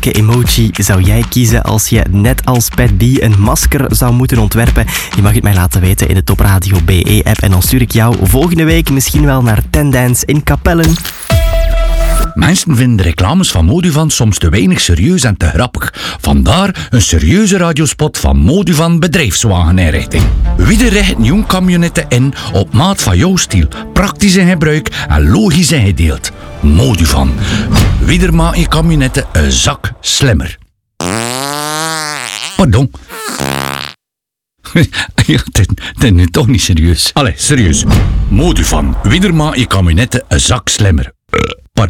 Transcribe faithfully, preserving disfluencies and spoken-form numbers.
welke emoji zou jij kiezen als je net als Pat B een masker zou moeten ontwerpen? Je mag het mij laten weten in de Top Radio B E-app en dan stuur ik jou volgende week misschien wel naar Ten Dance in Capellen. Mensen vinden de reclames van Moduvan soms te weinig serieus en te grappig. Vandaar een serieuze radiospot van Moduvan Bedrijfswageninrichting. Wie richt nieuwe camionetten in op maat van jouw stijl, praktisch in gebruik en logisch ingedeeld. Moduvan. Wie maakt je camionetten een zak slimmer. Pardon. Ja, dit is nu toch niet serieus. Allee, serieus. Moduvan. Wie maakt je camionetten een zak slimmer.